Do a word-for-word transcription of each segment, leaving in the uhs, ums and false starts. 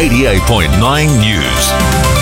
eighty-eight point nine News.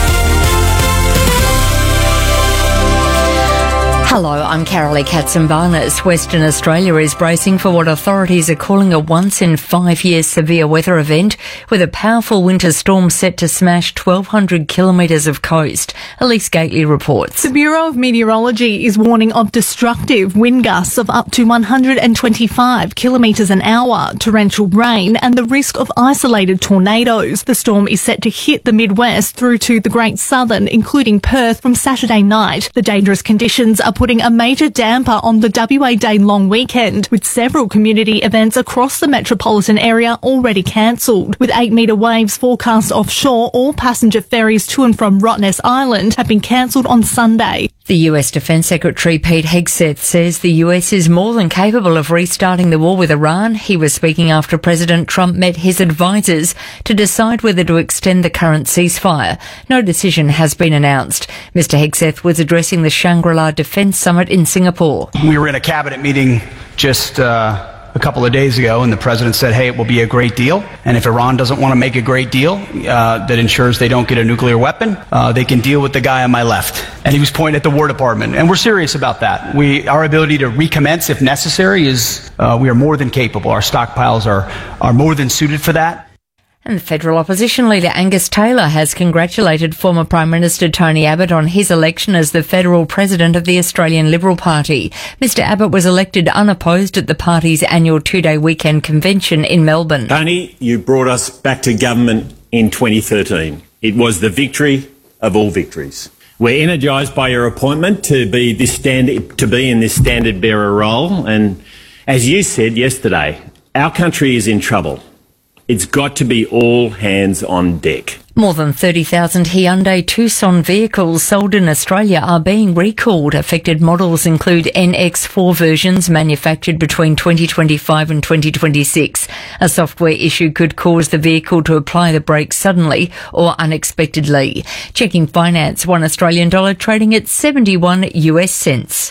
Hello, I'm Carolee Katsimbarnis. Western Australia is bracing for what authorities are calling a once-in-five-year severe weather event, with a powerful winter storm set to smash twelve hundred kilometres of coast. Elise Gately reports. The Bureau of Meteorology is warning of destructive wind gusts of up to one hundred twenty-five kilometres an hour, torrential rain and the risk of isolated tornadoes. The storm is set to hit the Midwest through to the Great Southern, including Perth, from Saturday night. The dangerous conditions are putting a major damper on the W A Day long weekend, with several community events across the metropolitan area already cancelled. With eight metre waves forecast offshore, all passenger ferries to and from Rottnest Island have been cancelled on Sunday. The U S Defence Secretary Pete Hegseth says the U S is more than capable of restarting the war with Iran. He was speaking after President Trump met his advisers to decide whether to extend the current ceasefire. No decision has been announced. Mister Hegseth was addressing the Shangri-La Defence Summit in Singapore. We were in a cabinet meeting just uh, a couple of days ago, and the president said, hey, it will be a great deal. And if Iran doesn't want to make a great deal uh, that ensures they don't get a nuclear weapon, uh, they can deal with the guy on my left. And he was pointing at the War Department. And we're serious about that. We, our ability to recommence if necessary is, uh, we are more than capable. Our stockpiles are, are more than suited for that. And federal opposition leader Angus Taylor has congratulated former Prime Minister Tony Abbott on his election as the federal president of the Australian Liberal Party. Mister Abbott was elected unopposed at the party's annual two-day weekend convention in Melbourne. Tony, you brought us back to government in twenty thirteen. It was the victory of all victories. We're energised by your appointment to be this stand to be in this standard-bearer role, and as you said yesterday, our country is in trouble. It's got to be all hands on deck. More than thirty thousand Hyundai Tucson vehicles sold in Australia are being recalled. Affected models include N X four versions manufactured between twenty twenty-five and twenty twenty-six. A software issue could cause the vehicle to apply the brakes suddenly or unexpectedly. Checking finance, one Australian dollar trading at seventy-one U S cents.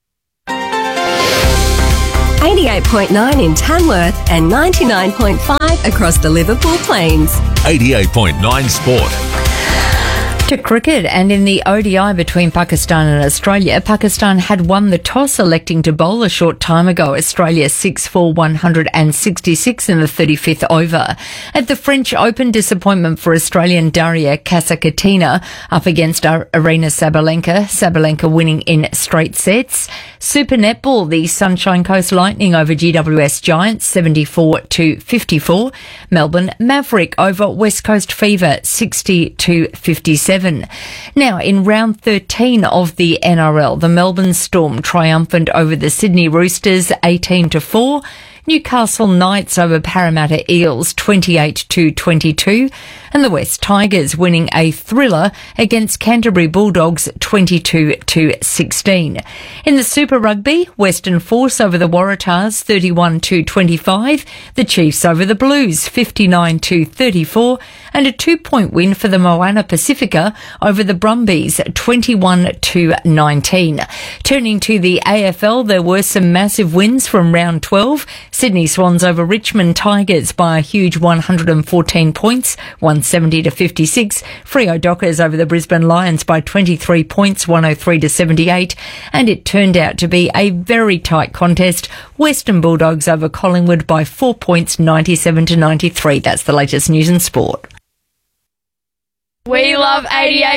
eighty-eight point nine in Tamworth and ninety-nine point five across the Liverpool Plains. eighty-eight point nine Sport. To cricket, and in the O D I between Pakistan and Australia, Pakistan had won the toss, electing to bowl a short time ago. Australia six for one hundred sixty-six in the thirty-fifth over. At the French Open, disappointment for Australian Daria Kasatkina up against Aryna Sabalenka. Sabalenka winning in straight sets. Super Netball, the Sunshine Coast Lightning over G W S Giants seventy-four to fifty-four. Melbourne Maverick over West Coast Fever sixty to fifty-seven. Now, in round thirteen of the N R L, the Melbourne Storm triumphant over the Sydney Roosters eighteen to four. Newcastle Knights over Parramatta Eels twenty-eight to twenty-two, and the West Tigers winning a thriller against Canterbury Bulldogs twenty-two to sixteen. In the Super Rugby, Western Force over the Waratahs thirty-one to twenty-five, the Chiefs over the Blues fifty-nine to thirty-four, and a two-point win for the Moana Pacifica over the Brumbies twenty-one to nineteen. Turning to the A F L, there were some massive wins from round twelve. Sydney Swans over Richmond Tigers by a huge one hundred fourteen points, one seventy to fifty-six. Freo Dockers over the Brisbane Lions by twenty-three points, one oh three to seventy-eight. And it turned out to be a very tight contest. Western Bulldogs over Collingwood by four points, ninety-seven to ninety-three. That's the latest news and sport. We love eighty-eight.